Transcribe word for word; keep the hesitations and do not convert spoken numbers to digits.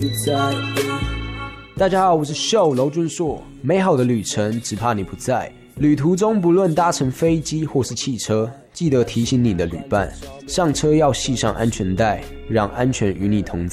大家好，我是秀娄俊硕。美好的旅程只怕你不在，旅途中不论搭乘飞机或是汽车，记得提醒你的旅伴，上车要系上安全带，让安全与你同在。